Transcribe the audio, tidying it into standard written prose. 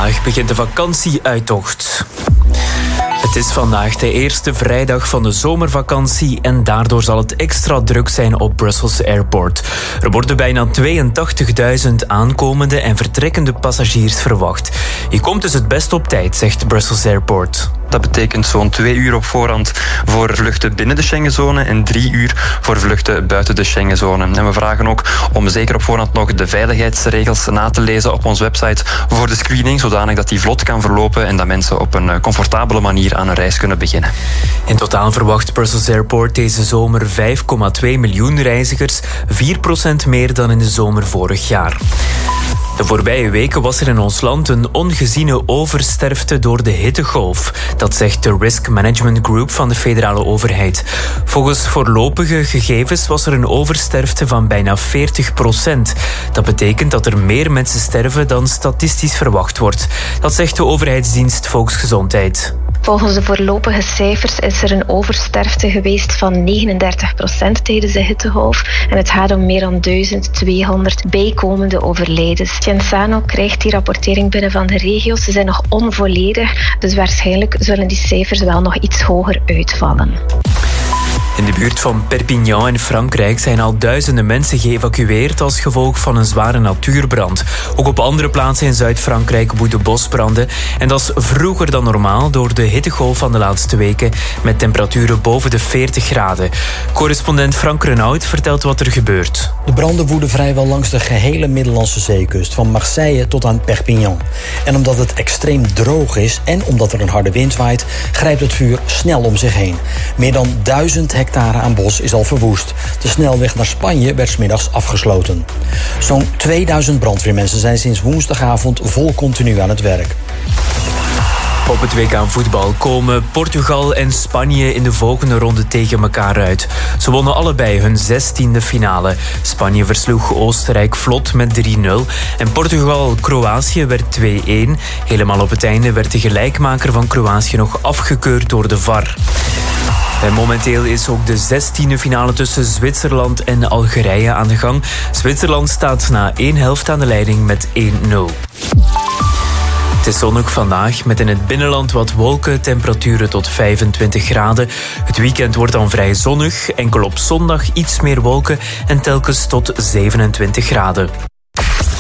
Vandaag begint de vakantieuittocht. Het is vandaag de eerste vrijdag van de zomervakantie en daardoor zal het extra druk zijn op Brussels Airport. Er worden bijna 82.000 aankomende en vertrekkende passagiers verwacht. Je komt dus het best op tijd, zegt Brussels Airport. Dat betekent zo'n 2 uur op voorhand voor vluchten binnen de Schengenzone en 3 uur voor vluchten buiten de Schengenzone. En we vragen ook om zeker op voorhand nog de veiligheidsregels na te lezen op onze website voor de screening, zodanig dat die vlot kan verlopen en dat mensen op een comfortabele manier aan een reis kunnen beginnen. In totaal verwacht Brussels Airport deze zomer 5,2 miljoen reizigers, 4% meer dan in de zomer vorig jaar. De voorbije weken was er in ons land een ongeziene oversterfte door de hittegolf. Dat zegt de Risk Management Group van de federale overheid. Volgens voorlopige gegevens was er een oversterfte van bijna 40%. Dat betekent dat er meer mensen sterven dan statistisch verwacht wordt. Dat zegt de overheidsdienst Volksgezondheid. Volgens de voorlopige cijfers is er een oversterfte geweest van 39% tijdens de hittegolf. En het gaat om meer dan 1200 bijkomende overlijdens. Cienzano krijgt die rapportering binnen van de regio's. Ze zijn nog onvolledig, dus waarschijnlijk zullen die cijfers wel nog iets hoger uitvallen. In de buurt van Perpignan in Frankrijk zijn al duizenden mensen geëvacueerd als gevolg van een zware natuurbrand. Ook op andere plaatsen in Zuid-Frankrijk woeden bosbranden. En dat is vroeger dan normaal door de hittegolf van de laatste weken met temperaturen boven de 40 graden. Correspondent Frank Renaud vertelt wat er gebeurt. De branden woeden vrijwel langs de gehele Middellandse zeekust, van Marseille tot aan Perpignan. En omdat het extreem droog is en omdat er een harde wind waait, grijpt het vuur snel om zich heen. Meer dan 1000 hectare aan bos is al verwoest. De snelweg naar Spanje werd 's middags afgesloten. Zo'n 2000 brandweermensen zijn sinds woensdagavond vol continu aan het werk. Op het WK voetbal komen Portugal en Spanje in de volgende ronde tegen elkaar uit. Ze wonnen allebei hun 16e finale. Spanje versloeg Oostenrijk vlot met 3-0 en Portugal-Kroatië werd 2-1. Helemaal op het einde werd de gelijkmaker van Kroatië nog afgekeurd door de VAR. En momenteel is ook de 16e finale tussen Zwitserland en Algerije aan de gang. Zwitserland staat na 1 helft aan de leiding met 1-0. Het is zonnig vandaag, met in het binnenland wat wolken, temperaturen tot 25 graden. Het weekend wordt dan vrij zonnig, enkel op zondag iets meer wolken en telkens tot 27 graden.